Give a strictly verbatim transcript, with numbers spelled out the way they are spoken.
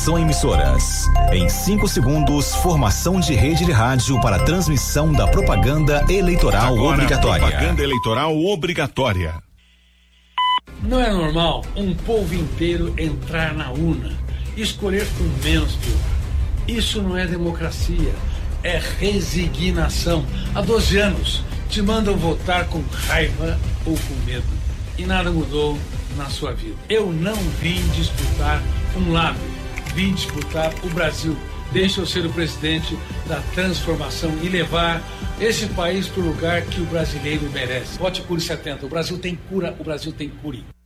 Conexão Emissoras. Em cinco segundos, formação de rede de rádio para transmissão da propaganda eleitoral Agora, obrigatória. Propaganda eleitoral obrigatória. Não é normal um povo inteiro entrar na urna e escolher com menos pior. Isso não é democracia, é resignação. Há doze anos te mandam votar com raiva ou com medo e nada mudou na sua vida. Eu não vim disputar um lado, vim disputar o Brasil. Deixa eu ser o presidente da transformação e levar esse país para o lugar que o brasileiro merece. Vote Cure setenta. O Brasil tem cura, o Brasil tem cure.